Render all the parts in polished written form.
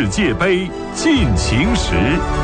世界杯进行时。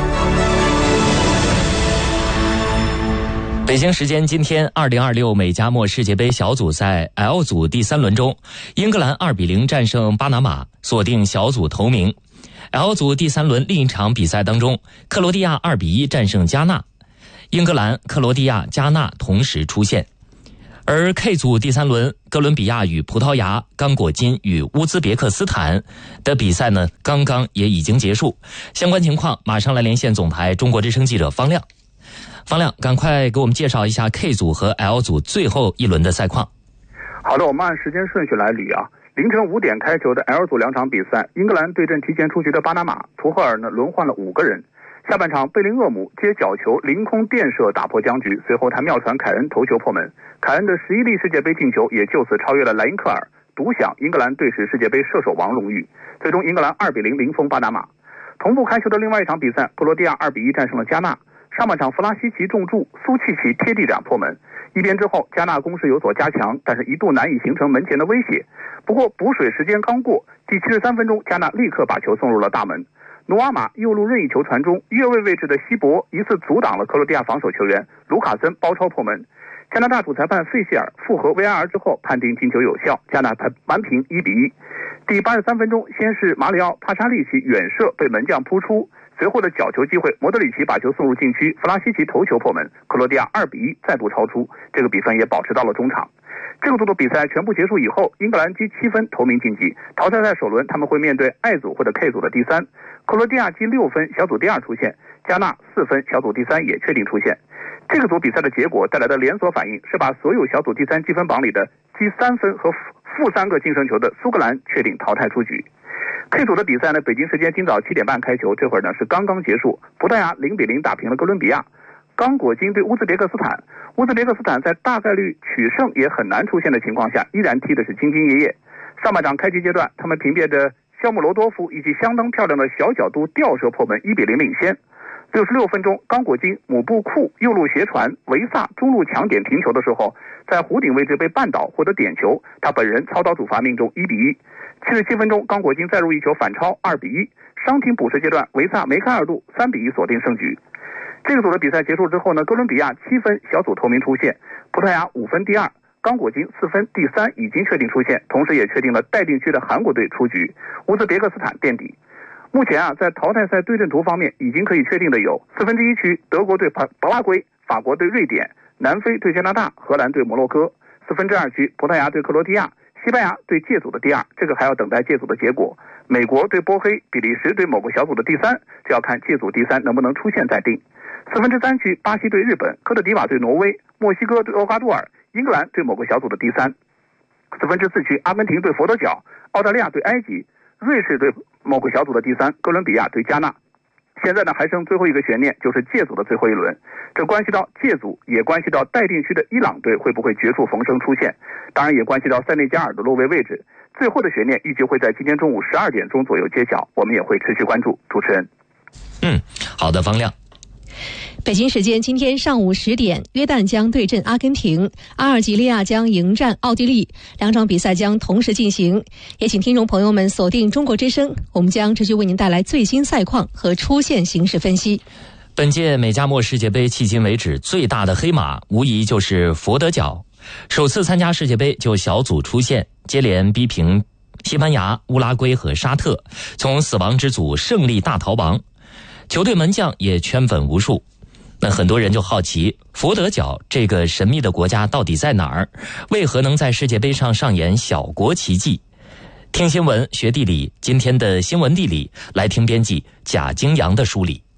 北京时间今天2026美加墨世界杯小组赛 L 组第3轮中，英格兰2-0战胜巴拿马，锁定小组头名。L 组第3轮另一场比赛当中，克罗地亚2-1战胜加纳，英格兰、克罗地亚、加纳同时出线。而 K 组第3轮，哥伦比亚与葡萄牙、刚果金与乌兹别克斯坦的比赛呢，刚刚也已经结束。相关情况马上来连线总台中国之声记者方亮。方亮，赶快给我们介绍一下 K 组和 L 组最后一轮的赛况。 好的，我们按时间顺序来捋啊。凌晨5点开球的 L 组2场比赛，英格兰对阵提前出局的巴拿马，图赫尔呢轮换了5个人。下半场贝林厄姆接角球凌空垫射打破僵局，随后他妙传凯恩头球破门，凯恩的11粒世界杯进球也就此超越了莱因克尔，独享英格兰队史世界杯射手王荣誉。最终英格兰2-0零封巴拿马。同步开球的另外一场比赛，克罗地亚2-1战胜了加纳。上半场弗拉西奇中柱，苏契奇贴地斩破门。一边之后，加纳攻势有所加强，但是一度难以形成门前的威胁。不过补水时间刚过，第73分钟，加纳立刻把球送入了大门。努瓦马右路任意球传中，越位位置的希伯疑似阻挡了克罗地亚防守球员，卢卡森包抄破门。加拿大主裁判费希尔复核 VAR 之后判定进球有效，加纳扳平1-1。第83分钟，先是马里奥帕沙利奇远射被门将扑出，随后的角球机会，莫德里奇把球送入禁区，弗拉西奇头球破门，克罗地亚2-1再度超出，这个比分也保持到了中场。这个组的比赛全部结束以后，英格兰积7分头名晋级，淘汰赛首轮他们会面对 I 组或者 K 组的第3，克罗地亚积6分小组第2出现，加纳4分小组第3也确定出现。这个组比赛的结果带来的连锁反应是把所有小组第3积分榜里的积3分和负3个净胜球的苏格兰确定淘汰出局。K 组的比赛呢，北京时间今早7点半开球，这会儿呢是刚刚结束，葡萄牙0-0打平了哥伦比亚。刚果金对乌兹别克斯坦，乌兹别克斯坦在大概率取胜也很难出现的情况下，依然踢的是兢兢业业。上半场开局阶段，他们凭借着肖姆罗多夫以及相当漂亮的小角度吊射破门1-0领先。66分钟，刚果金姆布库右路斜传，维萨中路抢点停球的时候，在弧顶位置被绊倒获得点球，他本人操刀主罚命中1-1。77分钟，刚果金再入一球反超2-1。伤停补时阶段，维萨梅开二度3-1锁定胜局。这个组的比赛结束之后呢，哥伦比亚7分小组头名出现，葡萄牙5分第2，刚果金4分第3已经确定出现，同时也确定了待定区的韩国队出局，乌兹别克斯坦垫底。目前啊，在淘汰赛对阵图方面已经可以确定的有4分之1区德国对巴拉圭，法国对瑞典，南非对加拿大，荷兰对摩洛哥。4分之2区葡萄牙对克罗地亚，西班牙对借组的第2，这个还要等待借组的结果。美国对波黑，比利时对某个小组的第3，这要看借组第3能不能出现再定。4分之3区巴西对日本，科特迪瓦对挪威，墨西哥对厄瓜多尔，英格兰对某个小组的第3。4分之4区阿根廷对佛得角，澳大利亚对埃及，瑞士对某个小组的第3，哥伦比亚对加纳。现在呢还剩最后一个悬念，就是借组的最后一轮，这关系到借组，也关系到待定区的伊朗队会不会绝处逢生出现，当然也关系到塞内加尔的落位位置。最后的悬念预计会在今天中午12点钟左右揭晓，我们也会持续关注。主持人。 好的，方亮。 北京时间今天上午10点，约旦将对阵阿根廷，阿尔及利亚将迎战奥地利，2场比赛将同时进行。也请听众朋友们锁定中国之声，我们将持续为您带来最新赛况和出线形势分析。 本届美加墨世界杯迄今为止最大的黑马，无疑就是佛得角。首次参加世界杯就小组出线，接连逼平西班牙、乌拉圭和沙特，从死亡之组胜利大逃亡。球队门将也圈粉无数。那很多人就好奇，佛得角这个神秘的国家到底在哪儿？为何能在世界杯上上演小国奇迹？听新闻学地理，今天的新闻地理来听编辑贾京阳的梳理。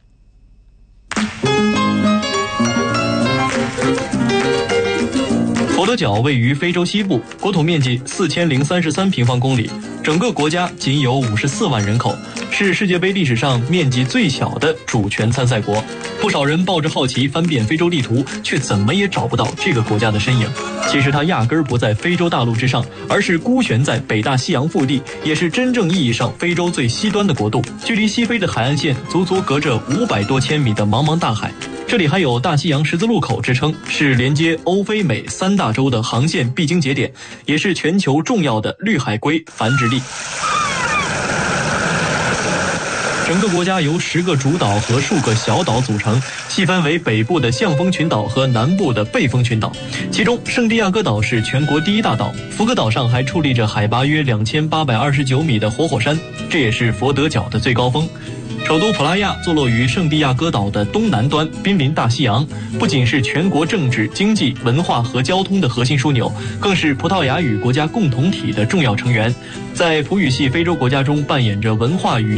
佛得角位于非洲西部，国土面积4033平方公里，整个国家仅有54万人口，是世界杯历史上面积最小的主权参赛国。不少人抱着好奇翻遍非洲地图，却怎么也找不到这个国家的身影。其实它压根儿不在非洲大陆之上，而是孤悬在北大西洋腹地，也是真正意义上非洲最西端的国度。距离西非的海岸线足足隔着500多千米的茫茫大海。这里还有大西洋十字路口之称，是连接欧非美3大洲的航线必经节点，也是全球重要的绿海龟繁殖地。 整个国家由10个主岛和数个小岛组成，细分为北部的象峰群岛和南部的背风群岛。其中，圣地亚哥岛是全国第一大岛，福格岛上还矗立着海拔约2829米的活火山，这也是佛得角的最高峰。首都普拉亚坐落于圣地亚哥岛的东南端，濒临大西洋，不仅是全国政治、经济、文化和交通的核心枢纽，更是葡萄牙语国家共同体的重要成员，在葡语系非洲国家中扮演着文化与